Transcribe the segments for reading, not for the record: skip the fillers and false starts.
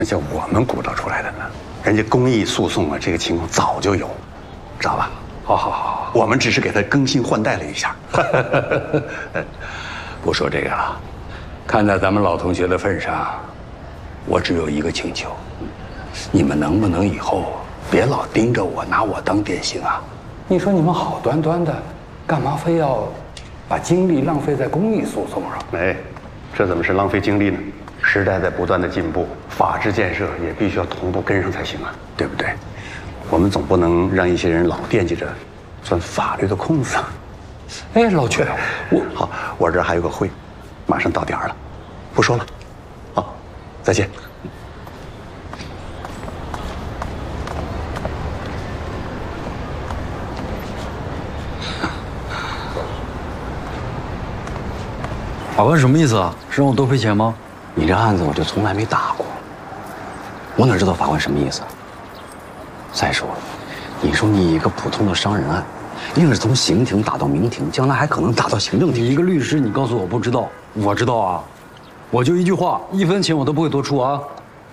那叫我们鼓捣出来的呢。人家公益诉讼啊，这个情况早就有，知道吧？好，我们只是给他更新换代了一下。 不说这个了，看在咱们老同学的份上，我只有一个请求，你们能不能以后别老盯着我，拿我当典型啊？你说你们好端端的，干嘛非要把精力浪费在公益诉讼上？ 哎，这怎么是浪费精力呢？时代在不断的进步，法治建设也必须要同步跟上才行啊，对不对？我们总不能让一些人老惦记着钻法律的空子。 哎，老阙， 我这儿还有个会，马上到点儿了，不说了，好，再见。 法官什么意思啊？是让我多赔钱吗？ 你这案子我就从来没打过，我哪知道法官什么意思？再说了，你说你一个普通的伤人案，硬是从刑庭打到民庭，将来还可能打到行政庭。 你一个律师，你告诉我不知道，我知道啊。我就一句话，1分钱我都不会多出啊。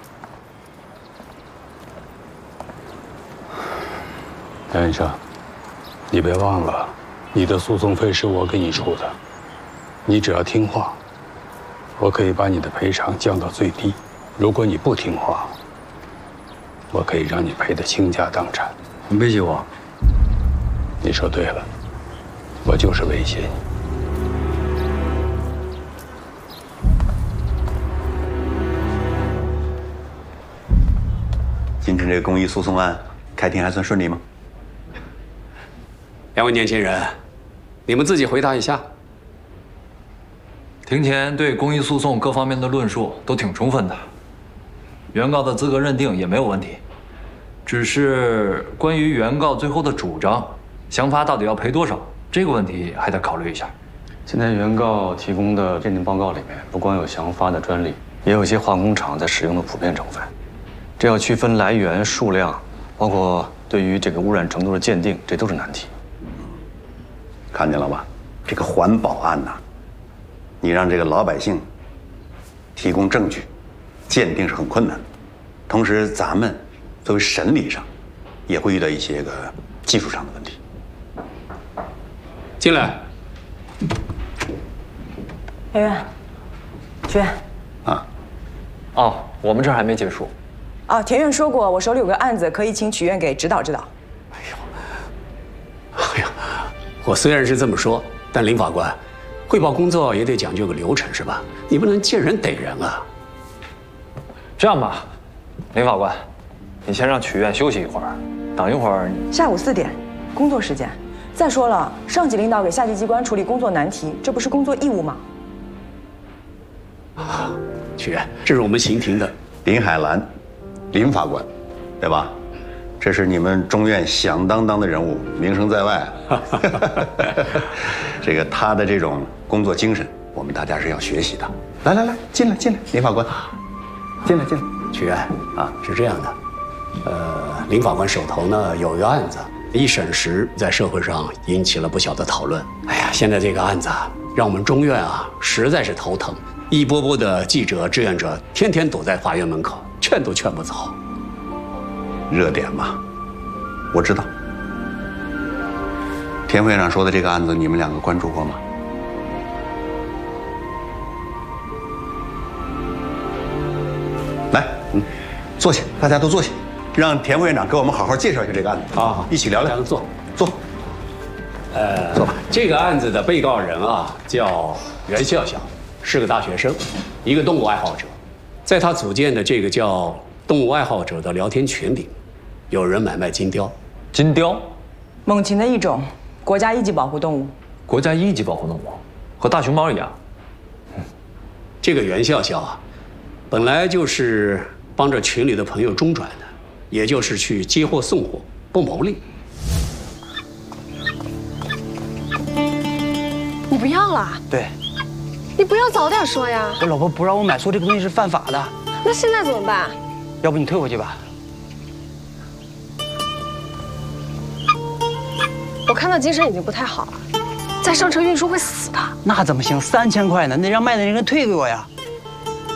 杨先生，你别忘了，你的诉讼费是我给你出的，你只要听话，我可以把你的赔偿降到最低。如果你不听话，我可以让你赔得倾家荡产。 你威胁我？ 你说对了，我就是威胁你。 今天这个公益诉讼案开庭还算顺利吗？ 两位年轻人，你们自己回答一下。 庭前对公益诉讼各方面的论述都挺充分的，原告的资格认定也没有问题，只是关于原告最后的主张，详发到底要赔多少，这个问题还得考虑一下。 现在原告提供的鉴定报告里面，不光有详发的专利，也有一些化工厂在使用的普遍成分，这要区分来源、数量，包括对于这个污染程度的鉴定，这都是难题。 看见了吧？这个环保案呐，你让这个老百姓提供证据，鉴定是很困难的。同时，咱们作为审理上，也会遇到一些个技术上的问题。 进来。 委员，学院。 啊。 哦，我们这儿还没结束。 哦，田院说过，我手里有个案子，可以请曲院给指导指导。 哎呀，我虽然是这么说，但林法官，汇报工作也得讲究个流程是吧？你不能见人逮人啊。 这样吧，林法官，你先让曲院休息一会儿，等一会儿。 下午4点，工作时间。再说了，上级领导给下级机关处理工作难题，这不是工作义务吗？ 曲院，这是我们刑庭的林海兰，林法官，对吧？这是你们中院响当当的人物，名声在外。这个他的这种工作精神，我们大家是要学习的。来，进来，林法官，进来。 曲院啊，是这样的，林法官手头呢有一个案子，一审时在社会上引起了不小的讨论。哎呀，现在这个案子啊，让我们中院啊实在是头疼，一波波的记者、志愿者天天堵在法院门口，劝都劝不走。 热点嘛，我知道。田副院长说的这个案子，你们2个关注过吗？来，坐下，大家都坐下，让田副院长给我们好好介绍一下这个案子。 好， 一起聊聊。 坐。 坐吧。 这个案子的被告人啊叫袁笑笑，是个大学生，一个动物爱好者。在他组建的这个叫动物爱好者的聊天群里，有人买卖金雕。 金雕， 猛禽的一种，国家1级保护动物。 国家1级保护动物，和大熊猫一样。 这个袁笑笑啊，本来就是帮着群里的朋友中转的，也就是去接货送货，不牟利。 你不要了？ 对， 你不要早点说呀！ 我老婆不让我买错，这个东西是犯法的。 那现在怎么办？ 要不你退回去吧。 我看他精神已经不太好了，再上车运输会死的。 那怎么行？3000块呢，那让卖的人退给我呀。